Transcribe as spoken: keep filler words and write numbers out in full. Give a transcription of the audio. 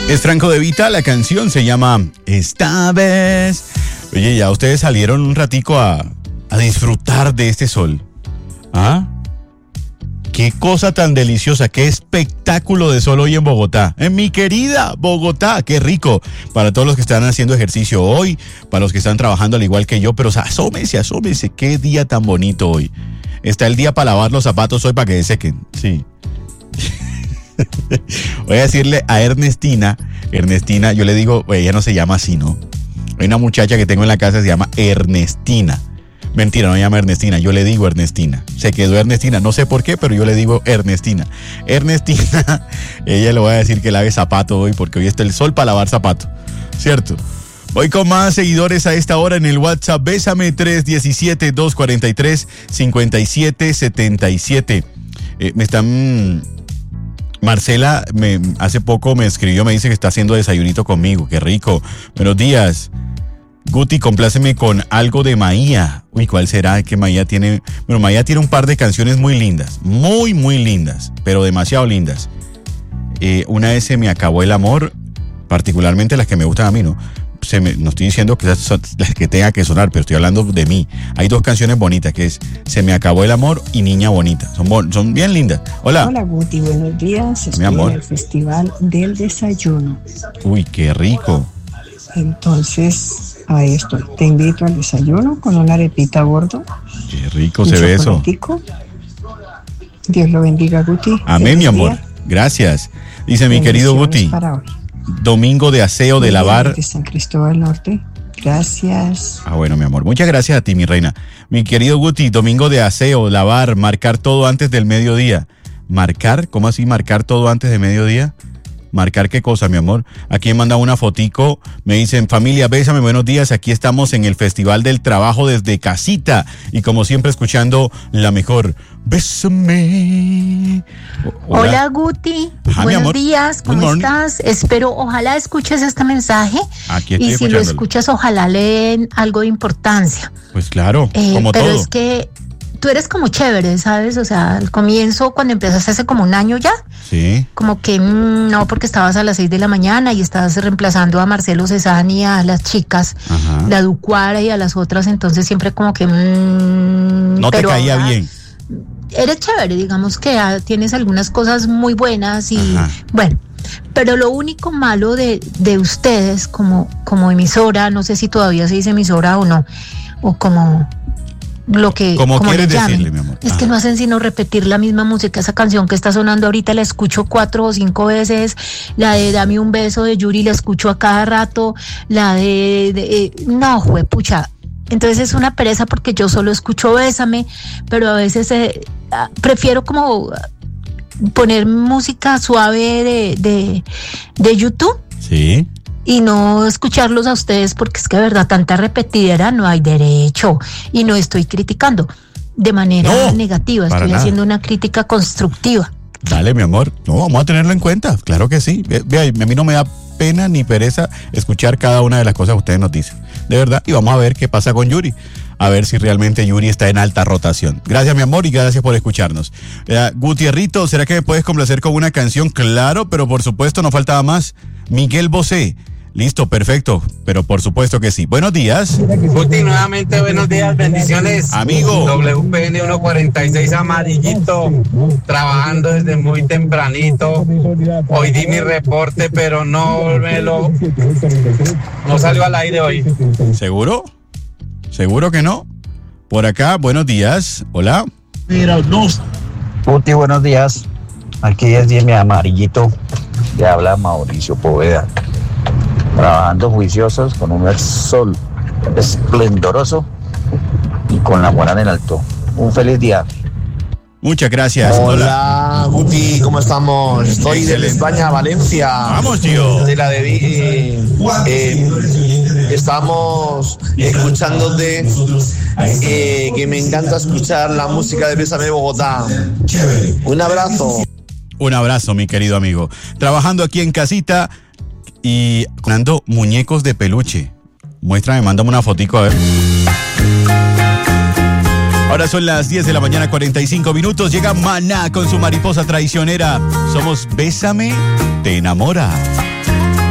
Es Franco De Vita, la canción se llama Esta vez. Oye, ya ustedes salieron un ratico a, a disfrutar de este sol. ¿Ah? Qué cosa tan deliciosa, qué espectáculo de sol hoy en Bogotá. En mi querida Bogotá, qué rico. Para todos los que están haciendo ejercicio hoy, para los que están trabajando al igual que yo, pero asómense, asómense, qué día tan bonito hoy. Está el día para lavar los zapatos hoy para que se sequen, sí. Voy a decirle a Ernestina, Ernestina, yo le digo, ella no se llama así, ¿no? Hay una muchacha que tengo en la casa que se llama Ernestina. Mentira, no se llama Ernestina, yo le digo Ernestina. Se quedó Ernestina, no sé por qué, pero yo le digo Ernestina. Ernestina, ella le voy a decir que lave zapato hoy porque hoy está el sol para lavar zapato, ¿cierto? Voy con más seguidores a esta hora en el WhatsApp. Bésame tres uno siete, dos cuatro tres, cinco siete siete siete. Eh, me están... Marcela me, hace poco me escribió, me dice que está haciendo desayunito conmigo. Qué rico. Buenos días. Guti, compláceme con algo de Maía. Uy, ¿cuál será? Que Maía tiene... Bueno, Maía tiene un par de canciones muy lindas. Muy, muy lindas. Pero demasiado lindas. Eh, una es Se me acabó el amor. Particularmente las que me gustan a mí, ¿no? Se me, no estoy diciendo que son las que tenga que sonar, pero estoy hablando de mí. Hay dos canciones bonitas, que es Se me acabó el amor y Niña Bonita. Son, bon, son bien lindas. Hola. Hola, Guti, buenos días. Estoy Mi amor. en el Festival del Desayuno. Uy, qué rico. Entonces, a esto, te invito al desayuno con una arepita a bordo. Qué rico se ve eso. Dios lo bendiga, Guti. Amén, mi amor. Día. Gracias. Dice mi querido Guti. Para hoy. Domingo de aseo, de lavar. De San Cristóbal Norte. Gracias. Ah, bueno, mi amor. Muchas gracias a ti, mi reina. Mi querido Guti, domingo de aseo, lavar, marcar todo antes del mediodía. ¿Marcar? ¿Cómo así marcar todo antes del mediodía? ¿Marcar qué cosa, mi amor? Aquí me manda una fotico, me dicen, familia, bésame, buenos días, aquí estamos en el Festival del Trabajo desde casita y como siempre escuchando la mejor, bésame. Hola, Hola Guti, Ajá, buenos días, ¿cómo estás? Espero, ojalá escuches este mensaje aquí estoy y si lo escuchas, ojalá leen algo de importancia. Pues claro, eh, como pero todo. Pero es que tú eres como chévere, ¿sabes? O sea, al comienzo, cuando empezaste hace como un año ya, sí, como que mmm, no, porque estabas a las seis de la mañana y estabas reemplazando a Marcelo Cezanne y a las chicas, Ajá. la Ducuara y a las otras, entonces siempre como que mmm, no te pero caía ahora, bien. Eres chévere, digamos que ah, tienes algunas cosas muy buenas y Ajá. bueno, pero lo único malo de, de ustedes como, como emisora, no sé si todavía se dice emisora o no, o como... lo que como, como quieres le llamen, decirle, mi amor. es que no hacen sino repetir la misma música. Esa canción que está sonando ahorita la escucho cuatro o cinco veces, la de Dame un beso de Yuri la escucho a cada rato, la de, de eh, no, juepucha. Entonces es una pereza porque yo solo escucho Bésame, pero a veces eh, prefiero como poner música suave de, de, de YouTube. Sí. Y no escucharlos a ustedes porque es que de verdad tanta repetidera no hay derecho y no estoy criticando de manera no, negativa, estoy nada. haciendo una crítica constructiva. Dale, mi amor, no, vamos a tenerlo en cuenta, claro que sí. Vea, a mí no me da pena ni pereza escuchar cada una de las cosas que ustedes nos dicen, de verdad, y vamos a ver qué pasa con Yuri, a ver si realmente Yuri está en alta rotación. Gracias, mi amor, y gracias por escucharnos. Eh, Gutierrito, ¿será que me puedes complacer con una canción? Claro, pero por supuesto no faltaba más. Miguel Bosé. Listo, perfecto, pero por supuesto que sí. Buenos días. Guti, nuevamente buenos días, bendiciones. Amigo. W P N ciento cuarenta y seis amarillito, trabajando desde muy tempranito. Hoy di mi reporte, pero no me lo... No salió al aire hoy. ¿Seguro? ¿Seguro que no? Por acá, buenos días. Hola. Mira, no. Guti, buenos días. Aquí es mi amarillito. Le habla Mauricio Poveda. Trabajando juiciosos con un sol esplendoroso y con la moral en alto. Un feliz día. Muchas gracias. Hola, Hola. Guti, ¿cómo estamos? Estoy de España, Valencia. Vamos, tío. De la de eh, eh, estamos escuchándote, eh, que me encanta escuchar la música de Bésame de Bogotá. Un abrazo. Un abrazo, mi querido amigo. Trabajando aquí en casita y ganando muñecos de peluche. Muéstrame, mándame una fotico a ver. Ahora son las diez de la mañana, cuarenta y cinco minutos. Llega Maná con su mariposa traicionera. Somos Bésame, te enamora.